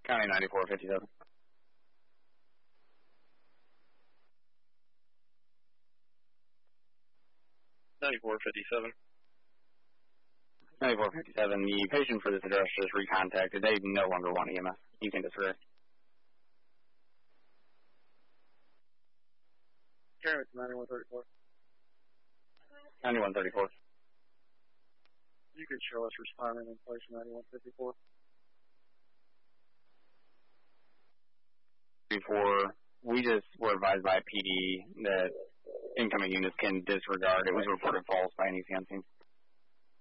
County 9457. 9457. 9457, the patient for this address is recontacted. They no longer want EMS. You can disregard. Carrot 9134. 9134. You could show us responding in place 9154. Before, we just were advised by PD that incoming units can disregard. It was reported false by NEC on scene.